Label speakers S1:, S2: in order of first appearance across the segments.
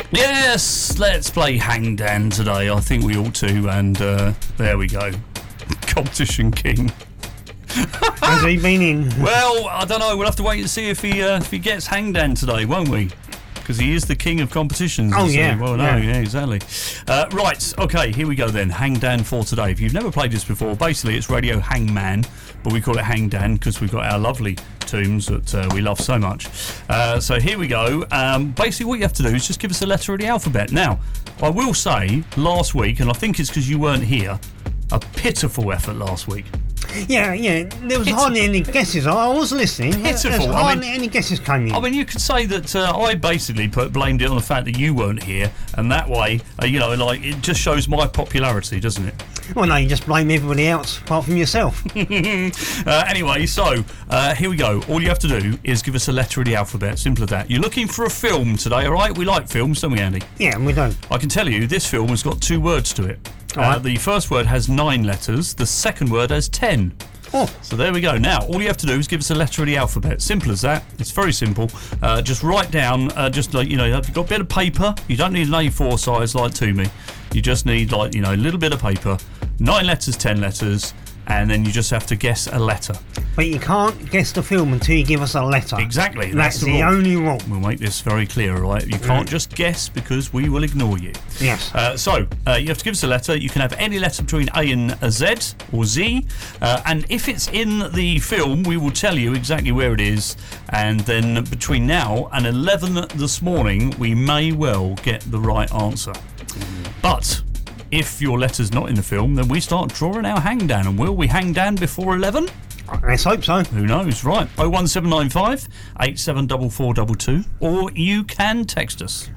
S1: Yes, let's play Hang Dan today. I think we ought to, and there we go. Competition King.
S2: Has he been in?
S1: Well, I don't know. We'll have to wait and see if he gets Hang Dan today, won't we? Because he is the king of competitions.
S2: Oh, yeah.
S1: Well, no, yeah, exactly. Right, okay, here we go then. Hang Dan for today. If you've never played this before, basically it's Radio Hangman, but we call it Hang Dan because we've got our lovely tunes that we love so much. So here we go. Basically what you have to do is just give us a letter of the alphabet. Now, I will say, last week, and I think it's because you weren't here, a pitiful effort last week.
S2: Yeah. There was hardly any guesses. I was listening.
S1: Pitiful.
S2: There's hardly any guesses came in.
S1: I mean, you could say that I basically blamed it on the fact that you weren't here, and that way, it just shows my popularity, doesn't it?
S2: Well, no, you just blame everybody else apart from yourself.
S1: Anyway, so here we go. All you have to do is give us a letter of the alphabet. Simple as that. You're looking for a film today, all right? We like films, don't we, Andy?
S2: Yeah, we don't.
S1: I can tell you, this film has got 2 words to it.
S2: Right.
S1: The first word has 9 letters. The second word has 10.
S2: Oh.
S1: So there we go. Now, all you have to do is give us a letter of the alphabet. Simple as that. It's very simple. Just write down, you've got a bit of paper. You don't need an A4 size like to me. You just need, a little bit of paper. 9 letters, 10 letters, and then you just have to guess a letter.
S2: But you can't guess the film until you give us a letter.
S1: Exactly.
S2: That's the
S1: rule.
S2: only rule.
S1: We'll make this very clear, right? You can't just guess because we will ignore you.
S2: Yes.
S1: So you have to give us a letter. You can have any letter between A and a Z or Z. And if it's in the film, we will tell you exactly where it is. And then between now and 11 this morning, we may well get the right answer. But if your letter's not in the film, then we start drawing our hang down. And will we hang down before 11?
S2: Let's hope so.
S1: Who knows? Right. 01795 874422, or you can text us.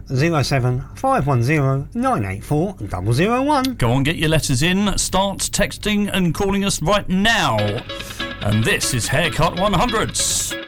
S2: 07510 984 001.
S1: Go on, get your letters in. Start texting and calling us right now. And this is Haircut 100s.